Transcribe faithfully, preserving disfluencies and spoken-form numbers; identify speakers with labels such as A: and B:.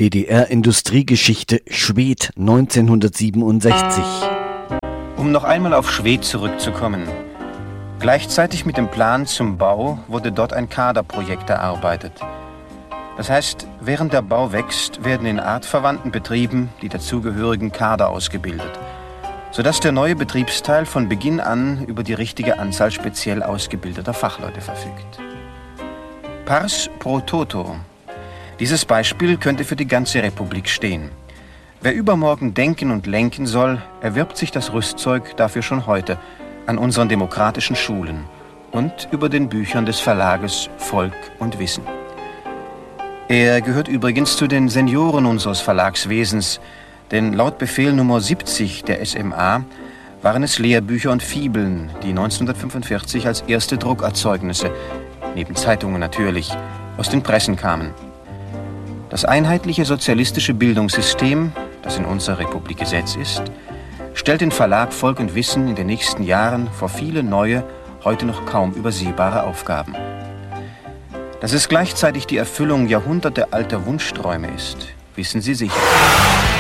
A: D D R-Industriegeschichte Schwedt neunzehnhundertsiebenundsechzig.
B: Um noch einmal auf Schwedt zurückzukommen. Gleichzeitig mit dem Plan zum Bau wurde dort ein Kaderprojekt erarbeitet. Das heißt, während der Bau wächst, werden in artverwandten Betrieben die dazugehörigen Kader ausgebildet, sodass der neue Betriebsteil von Beginn an über die richtige Anzahl speziell ausgebildeter Fachleute verfügt. Pars pro toto. Dieses Beispiel könnte für die ganze Republik stehen. Wer übermorgen denken und lenken soll, erwirbt sich das Rüstzeug dafür schon heute an unseren demokratischen Schulen und über den Büchern des Verlages Volk und Wissen. Er gehört übrigens zu den Senioren unseres Verlagswesens, denn laut Befehl Nummer siebzig der S M A waren es Lehrbücher und Fibeln, die neunzehnhundertfünfundvierzig als erste Druckerzeugnisse, neben Zeitungen natürlich, aus den Pressen kamen. Das einheitliche sozialistische Bildungssystem, das in unserer Republik Gesetz ist, stellt den Verlag Volk und Wissen in den nächsten Jahren vor viele neue, heute noch kaum übersehbare Aufgaben. Dass es gleichzeitig die Erfüllung jahrhundertealter Wunschträume ist, wissen Sie sicher.